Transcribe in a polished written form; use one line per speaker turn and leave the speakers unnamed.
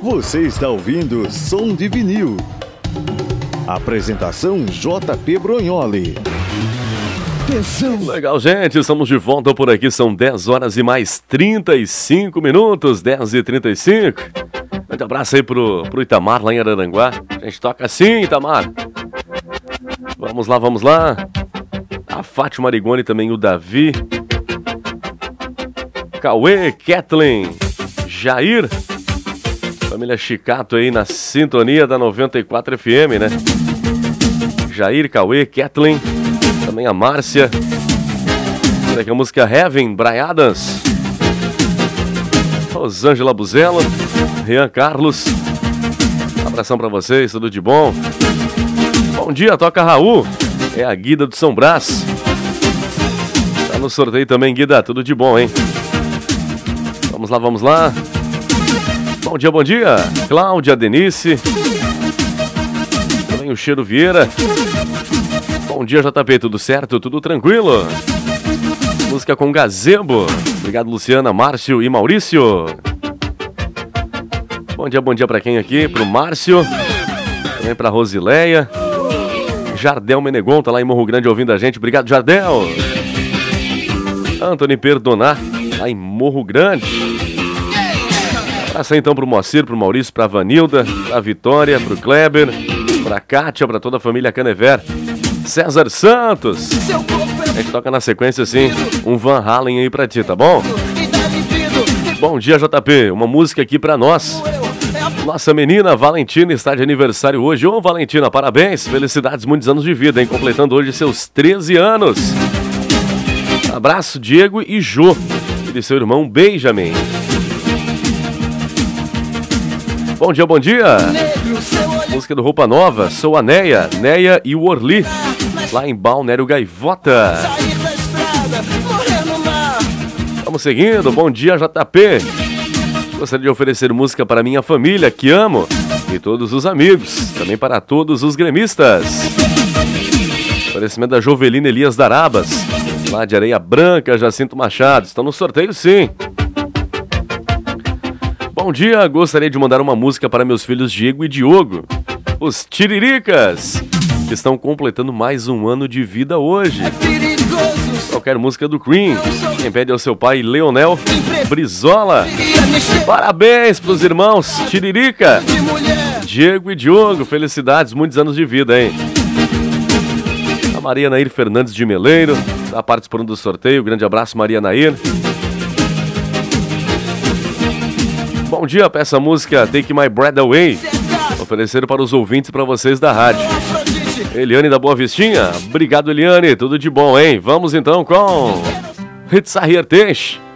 Você está ouvindo Som de Vinil. Apresentação JP Bronioli.
Legal, gente, estamos de volta por aqui, são 10 horas e mais 35 minutos, 10h35. Grande abraço aí pro Itamar lá em Araranguá. A gente toca assim, Itamar. Vamos lá. A Fátima Arigoni também, o Davi. Cauê, Kathleen, Jair. Família Chicato aí na sintonia da 94 FM, né? Jair, Cauê, Kathleen. Também a Márcia. Olha aqui a música Heaven, Braiadas. Rosângela Buzella. Rian Carlos. Abração pra vocês, tudo de bom. Bom dia, toca Raul. É a Guida do São Brás. Tá no sorteio também, Guida, tudo de bom, hein? Vamos lá. Bom dia. Cláudia, Denise. Também o Cheiro Vieira. Bom dia, JP, tudo certo? Tudo tranquilo? Música com Gazebo. Obrigado, Luciana, Márcio e Maurício. Bom dia pra quem aqui? Pro Márcio. Também pra Rosileia. Jardel Menegon tá lá em Morro Grande ouvindo a gente. Obrigado, Jardel. Antony Perdonar, lá em Morro Grande. Abraço aí então pro Moacir, pro Maurício, pra Vanilda, pra Vitória, pro Kleber, pra Kátia, pra toda a família Canever. César Santos. A gente toca na sequência assim, um Van Halen aí pra ti, tá bom? Bom dia, JP. Uma música aqui pra nós. Nossa menina Valentina está de aniversário hoje. Ô, Valentina, parabéns. Felicidades, muitos anos de vida, hein? Completando hoje seus 13 anos. Abraço, Diego e Jô. E de seu irmão Benjamin. Bom dia. Música do Roupa Nova, sou a Neia e o Orli, lá em Balneário Gaivota. Vamos seguindo, bom dia, JP. Gostaria de oferecer música para minha família, que amo, e todos os amigos, também para todos os gremistas. Oferecimento da Jovelina Elias Darabas, lá de Areia Branca, Jacinto Machado. Estão no sorteio, sim. Bom dia, gostaria de mandar uma música para meus filhos Diego e Diogo, os Tiriricas, que estão completando mais um ano de vida hoje. Qualquer música do Cream. Quem pede é o seu pai Leonel Brizola. Parabéns pros irmãos Tiririca, Diego e Diogo, felicidades, muitos anos de vida, hein? A Maria Nair Fernandes de Meleiro está participando do sorteio. Grande abraço, Maria Nair. Bom dia, peça a música Take My Breath Away, oferecer para os ouvintes e para vocês da rádio. Eliane da Boa Vistinha, obrigado, Eliane, tudo de bom, hein? Vamos então com Hitsahir Tesh.